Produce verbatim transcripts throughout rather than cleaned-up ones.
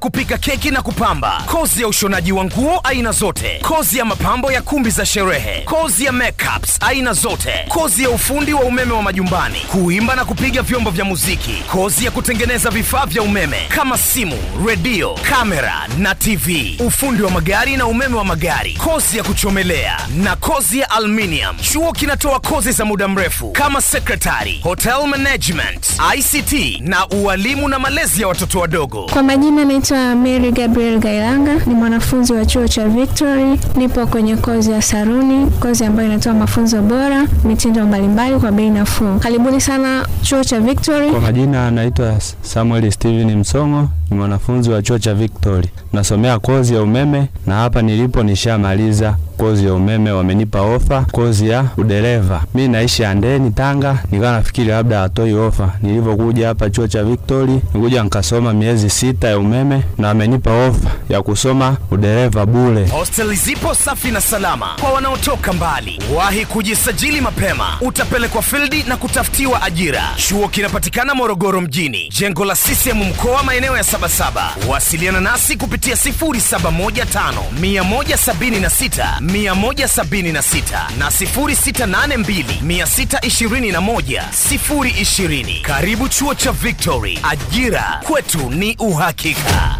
kupika keki na kupamba, kozi ya ushonaji wa nguo aina zote, kozi ya mapambo ya kumbi za sherehe, kozi ya makeups aina zote, kozi ya ufundi wa umeme wa majumbani, kuimba na kupiga vyombo vya muziki, kozi ya kutengeneza vifaa vya umeme kama simu, redio, kamera na T V, ufundi wa magari na umeme wa magari, kozi ya kuchomelea na kozi ya aluminium. Chuo kinatoa kozi za muda mrefu kama secretary, hotel management, I C T na ualimu na malezi ya watoto wadogo. Kwa majina naitwa Mary Gabriel Gailanga, ni mwanafunzi wa chuo cha Victory. Nipo kwenye kozi ya saruni, kozi ambayo inatoa mafunzo bora, mitindo mbalimbali kwa bei nafuu. Karibuni sana chuo cha Victory. Kwa majina naitwa Samuel Steven Msongo, ni mwanafunzi wa chuo cha Victory. Nasomea kozi ya umeme na hapa nilipo nishamaliza kozi ya umeme, wamenipa ofa kozi ya udereva. Mimi naishi Andeni Tanga, nikawa nafikiri labda atoi ofa. Nilipokuja hapa chuo cha Victory, nikuja nikasoma miezi sita ya umeme na wamenipa ofa ya kusoma udereva bure. Hosteli zipo safi na salama kwa wanaotoka mbali. Wahi kujisajili mapema, utapelekwa fieldi na kutafutiwa ajira. Chuo kinapatikana Morogoro mjini, jengo la C C M mkoa, maeneo ya Sabasaba. Wasiliana nasi kupitia sifuri saba moja tano, mia moja sabini na sita, mia moja sabini na sita na sifuri sita nane mbili, mia sita ishirini na moja, sifuri ishirini. Karibu chuo cha Victory, ajira kwetu ni uhakika.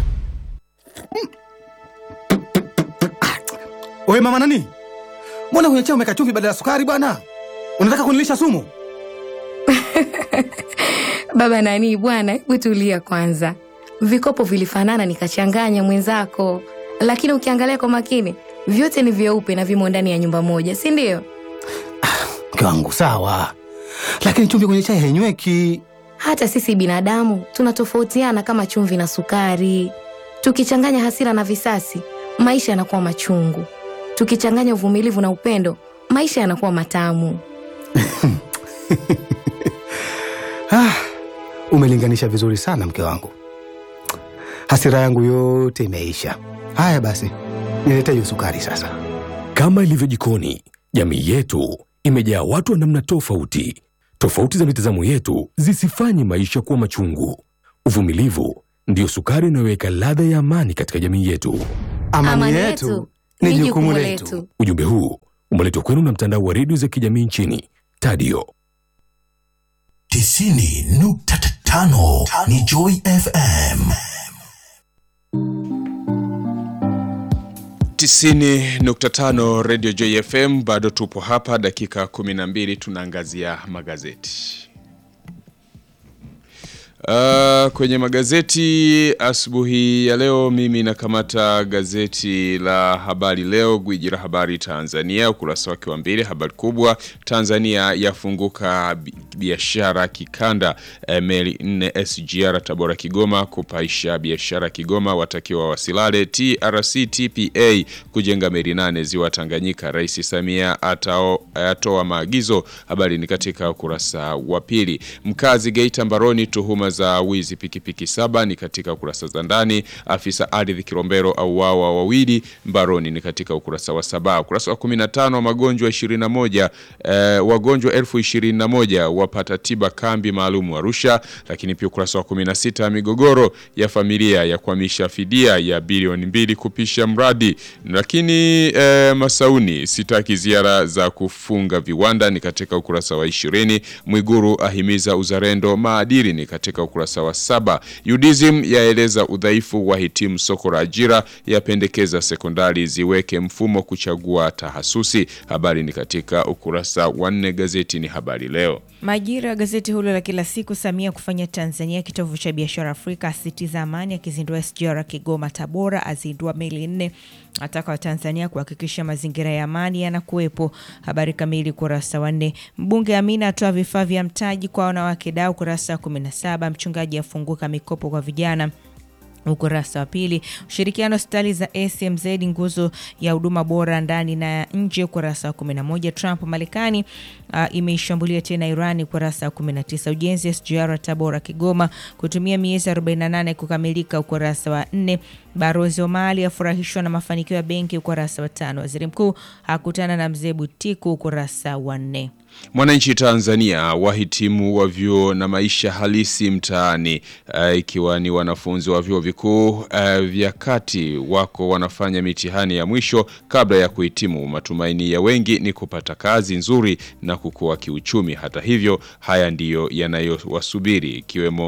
Oe mama nani? Mbona kwenye chai umeweka chumvi badala ya sukari bwana? Unataka kunilisha sumu? Baba nani bwana, hebu tulia kwanza. Vikopo vilifanana nikachanganya mwenzako, lakini ukiangalia kwa makini vyote ni vyeupe na vimo ndani ya nyumba moja, si ndio? Mke wangu sawa, lakini chumvi kwenye chai hainyweki. Hata sisi binadamu tunatofautiana kama chumvi na sukari. Tukichanganya hasira na visasi, maisha yanakuwa machungu. Tukichanganya uvumilivu na upendo, maisha yanakuwa matamu. Ah, umelinganisha vizuri sana mke wangu. Hasira yangu yote imeisha. Haya basi, nilete hiyo sukari sasa. Kama ilivyo jikoni, jamii yetu imejaa watu wa namna tofauti. Tofauti za mitazamo yetu zisifanye maisha kuwa machungu. Uvumilivu ndio sukari inayoweka ladha ya amani katika jamii yetu. Amani, amani yetu ni jukumu letu. Ujumbe huu umeletwa kwenu na mtandao wa redio za kijamii nchini, Tadio. tisini nukta tano ni Joy F M. tisini nukta tano Radio Joy F M. Bado tupo hapa dakika kumi na mbili, tunaangazia magazeti. Uh, kwenye magazeti asubuhi ya leo mimi nakamata gazeti la Habari Leo, gwiji la habari Tanzania, ukurasa wake wa mbili, habari kubwa: Tanzania yafunguka biashara kikanda, eh, meli nne S G R Tabora Kigoma kupaisha biashara Kigoma, watakiwa wasilale, T R C T P A kujenga meli nane ziwa Tanganyika, Rais Samia atao atoa maagizo. Habari ni katika ukurasa wa pili. Mkazi Geita mbaroni tuhuma za wizi pikipiki saba, ni katika ukurasa za ndani. Afisa ardhi Kilombero au wawa wawili mbaroni, ni katika ukurasa wa saba. Ukurasa wa kumi na tano, magonjwa ishirini na moja, eh, wagonjwa elfu ishirini na moja wapata tiba kambi maalum Arusha. Lakini pia ukurasa wa kumi na sita, migogoro ya familia ya kuhamisha fidia ya bilioni mbili kupisha mradi. Lakini eh, Masauni sitaki ziara za kufunga viwanda, ni katika ukurasa wa ishirini. Mwiguru ahimiza uzalendo maadili, ni katika ukurasa wa saba. U D S M yaeleza udhaifu wa hitimu soko la ajira, yapendekeza sekondari ziweke mfumo kuchagua tahasusi. Habari ni katika ukurasa wa nne. Gazeti ni Habari Leo. Majira, gazeti hilo la kila siku: Samia kufanya Tanzania kitovu cha biashara Afrika, asitiza amani, akizindua S G R Kigoma Tabora, azindua meli nne, ataka wa Tanzania kuhakikisha mazingira ya amani yanakuwepo. Habari kamili kurasa wa nne. Mbunge Amina atoa vifaa vya mtaji kwa wanawake dau, kurasa kumi na saba. Mchungaji afunguka mikopo kwa vijana, ukurasa wa pili. Ushirikiano hospitali za S M Z nguzo ya huduma bora ndani na nje, ukurasa wa kumi na moja. Trump Marekani uh, imeishambulia tena Iran, ukurasa wa kumi na tisa. Ujenzi S G R Tabora Kigoma kutumia miezi arobaini na nane kukamilika, ukurasa wa nne. Barozi Omali afurahishwa na mafanikio ya benki, ukurasa wa tano. Waziri mkuu hakutana na mzee Butiku, ukurasa wa nne. Mwananchi Tanzania wahitimu wa vyuo na maisha halisi mtaani, uh, ikiwa ni wanafunzi wa vyuo vikuu uh, vya kati wako wanafanya mitihani ya mwisho kabla ya kuhitimu. Matumaini ya wengi ni kupata kazi nzuri na kukua kiuchumi. Hata hivyo, haya ndiyo yanayowasubiri, ikiwemo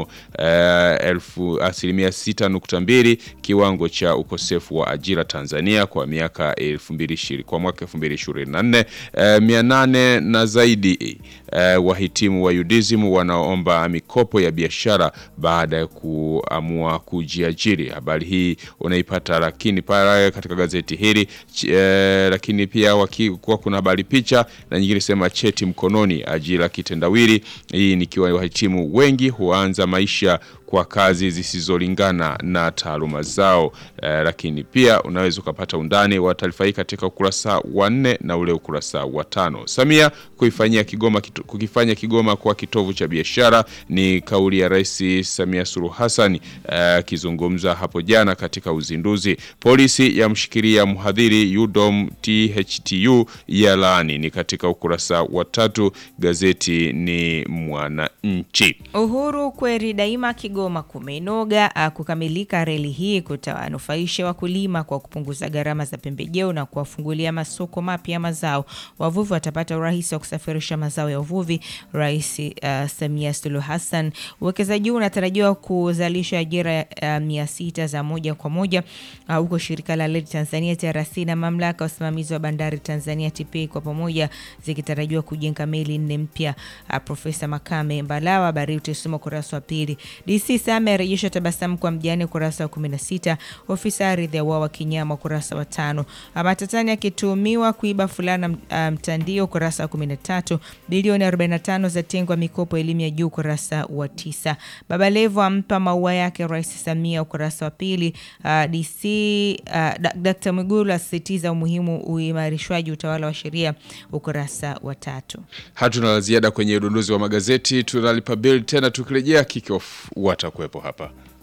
uh, elfu asilimia sita nukta mbili kiwango cha ukosefu wa ajira Tanzania kwa miaka elfu mbili ishirini kwa mwaka elfu mbili ishirini na nne, uh, mia nane na zaidi Uh, wahitimu wa U D S M wanaomba mikopo ya biashara baada ya kuamua kujiajiri. Habari hii unaipata lakini pale katika gazeti hili, uh, lakini pia wakikuwa kuna habari picha na nyingine sema cheti mkononi, ajira kitendawili. Hii nikiwa wahitimu wengi huanza maisha kwa kazi zisizolingana na taaluma zao. Eh, lakini pia unaweza kupata undani wa taarifa hii katika ukurasa wa nne na ule ukurasa wa tano. Samia kuifanyia Kigoma kukifanya Kigoma kwa kitovu cha biashara ni kauli ya Rais Samia Suluhu Hassan akizungumza eh, hapo jana katika uzinduzi. Polisi yamshikilia mhadhiri U D O M T H T U ya laani, ni katika ukurasa wa tatu. Gazeti ni Mwananchi. Uhuru kweli daima Kigoma kumenoga. Kukamilika reli hii kutawanufaisha wakulima kwa kupunguza gharama za pembejeo na kuwafungulia masoko mapya mazao. Wavuvi watapata urahisi wa kusafirisha mazao ya uvuvi. Rais uh, Samia Suluhu Hassan. Uwekezaji huu unatarajiwa kuzalisha ajira uh, mia sita za moja kwa moja uh, huko shirika la Reli Tanzania T R C na mamlaka ya usimamizi wa bandari Tanzania T P A kwa pamoja zikitarajiwa kujenga meli nne mpya. Uh, Profesa Makame Mbalawa habari utasoma kurasa wa pili. D C Same arejesha tabasamu kwa mjane kurasa wa kumi na sita. Ofisa ardhi wa Kinyama kurasa wa tano. Matatani akitumiwa kuiba fulana mtandio kurasa wa kumi na tatu. Bilioni arobaini na tano za tengwa mikopo elimu ya juu kurasa wa tisa. Baba Levo ampa maua yake Rais Samia kurasa wa pili. Uh, D C uh, Daktari Mwigulu asisitiza umuhimu uimarishwaji utawala wa sheria ukurasa wa tatu. Hatuna la ziada kwenye udondozi wa magazeti, tunalipa bill tena tukirejea kick off watakuwepo hapa.